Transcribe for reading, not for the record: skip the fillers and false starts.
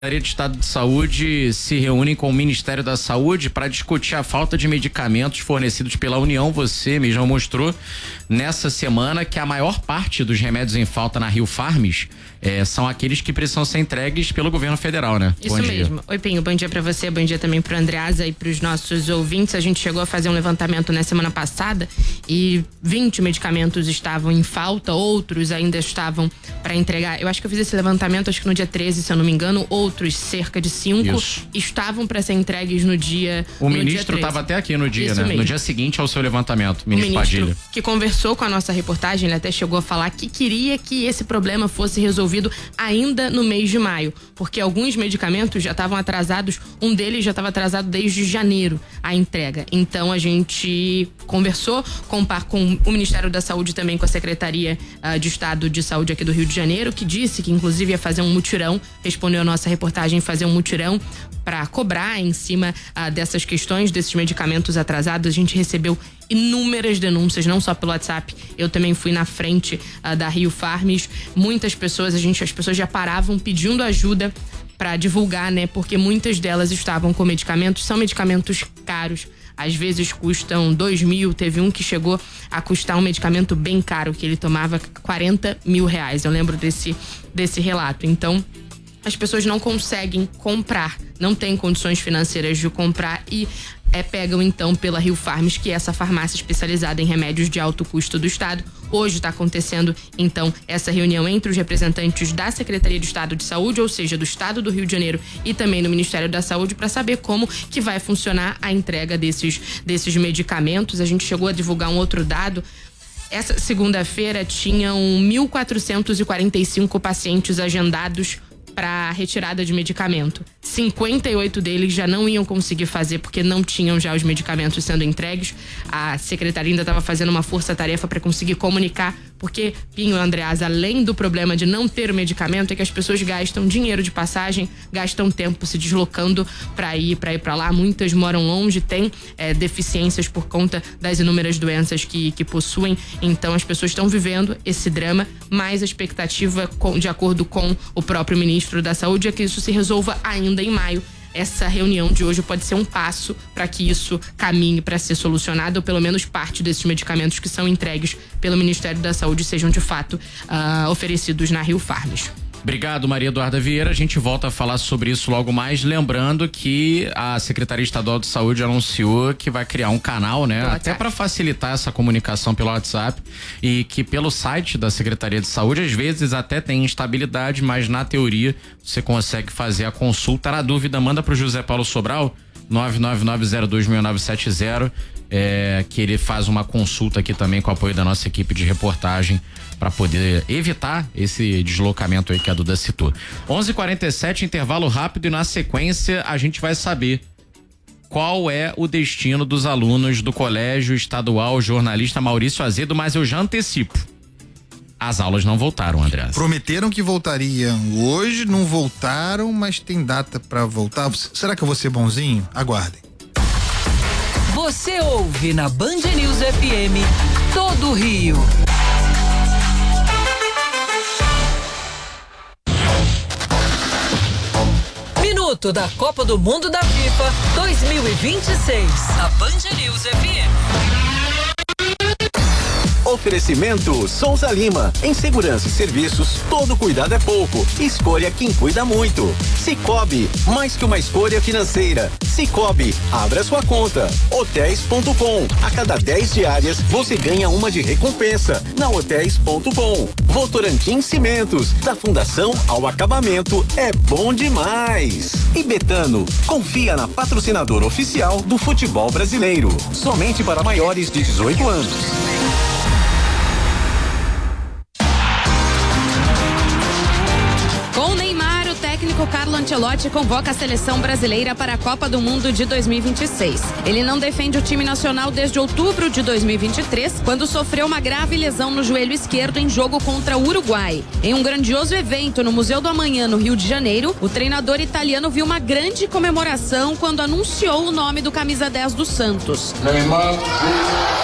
Secretaria de Estado de Saúde se reúnem com o Ministério da Saúde para discutir a falta de medicamentos fornecidos pela União. Você mesmo mostrou nessa semana que a maior parte dos remédios em falta na Rio Farms são aqueles que precisam ser entregues pelo governo federal, né? Isso mesmo. Oi, Pinho, bom dia pra você, bom dia também pro Andreasa e pros nossos ouvintes. A gente chegou a fazer um levantamento na semana passada e 20 medicamentos estavam em falta, outros ainda estavam para entregar. Eu acho que eu fiz esse levantamento, acho que no dia 13, se eu não me engano, outros cerca de 5 estavam para ser entregues no dia. O ministro estava até aqui no dia, né? No dia seguinte ao seu levantamento, ministro Padilha. Que conversou com a nossa reportagem, ele até chegou a falar que queria que esse problema fosse resolvido ainda no mês de maio, porque alguns medicamentos já estavam atrasados, um deles já estava atrasado desde janeiro, a entrega. Então a gente conversou com o Ministério da Saúde, também com a Secretaria de Estado de Saúde aqui do Rio de Janeiro, que disse que inclusive ia fazer um mutirão, respondeu a nossa reportagem, fazer um mutirão para cobrar em cima dessas questões, desses medicamentos atrasados. A gente recebeu inúmeras denúncias, não só pelo WhatsApp, eu também fui na frente da Rio Farms. Muitas pessoas, as pessoas já paravam pedindo ajuda para divulgar, né? Porque muitas delas estavam com medicamentos, são medicamentos caros, às vezes custam 2 mil, teve um que chegou a custar um medicamento bem caro, que ele tomava 40 mil reais, eu lembro desse relato. Então, as pessoas não conseguem comprar, não têm condições financeiras de comprar e pegam então pela Rio Farms, que é essa farmácia especializada em remédios de alto custo do estado. Hoje está acontecendo então essa reunião entre os representantes da Secretaria de Estado de Saúde, ou seja, do estado do Rio de Janeiro e também do Ministério da Saúde, para saber como que vai funcionar a entrega desses medicamentos. A gente chegou a divulgar um outro dado. Essa segunda-feira tinham 1.445 pacientes agendados para retirada de medicamento. 58 deles já não iam conseguir fazer porque não tinham já os medicamentos sendo entregues. A secretaria ainda estava fazendo uma força-tarefa para conseguir comunicar, porque, Pinho e Andreasa, além do problema de não ter o medicamento, é que as pessoas gastam dinheiro de passagem, gastam tempo se deslocando para ir para lá. Muitas moram longe, têm deficiências por conta das inúmeras doenças que possuem. Então as pessoas estão vivendo esse drama, mas a expectativa, de acordo com o próprio ministro da Saúde, é que isso se resolva ainda em maio. Essa reunião de hoje pode ser um passo para que isso caminhe para ser solucionado, ou pelo menos parte desses medicamentos que são entregues pelo Ministério da Saúde sejam de fato oferecidos na Rio Farms. Obrigado, Maria Eduarda Vieira. A gente volta a falar sobre isso logo mais, lembrando que a Secretaria Estadual de Saúde anunciou que vai criar um canal, né? Até para facilitar essa comunicação pelo WhatsApp, e que pelo site da Secretaria de Saúde às vezes até tem instabilidade, mas na teoria você consegue fazer a consulta. Na dúvida, manda pro José Paulo Sobral, 999026970, que ele faz uma consulta aqui também com o apoio da nossa equipe de reportagem para poder evitar esse deslocamento aí que a Duda citou. 11h47, intervalo rápido, e na sequência a gente vai saber qual é o destino dos alunos do Colégio Estadual Jornalista Maurício Azedo, mas eu já antecipo. As aulas não voltaram, André. Prometeram que voltariam hoje, não voltaram, mas tem data para voltar. Será que eu vou ser bonzinho? Aguardem. Você ouve na Band News FM todo o Rio. Minuto da Copa do Mundo da FIFA 2026. A Band News FM. Oferecimento Souza Lima. Em segurança e serviços, todo cuidado é pouco. Escolha quem cuida muito. Sicoob, mais que uma escolha financeira. Sicoob, abra sua conta. Hotéis.com. A cada 10 diárias, você ganha uma de recompensa. Na Hotéis.com. Votorantim Cimentos. Da fundação ao acabamento, é bom demais. E Betano, confia na patrocinadora oficial do futebol brasileiro. Somente para maiores de 18 anos. O Carlo Ancelotti convoca a seleção brasileira para a Copa do Mundo de 2026. Ele não defende o time nacional desde outubro de 2023, quando sofreu uma grave lesão no joelho esquerdo em jogo contra o Uruguai. Em um grandioso evento no Museu do Amanhã, no Rio de Janeiro, o treinador italiano viu uma grande comemoração quando anunciou o nome do camisa 10 do Santos.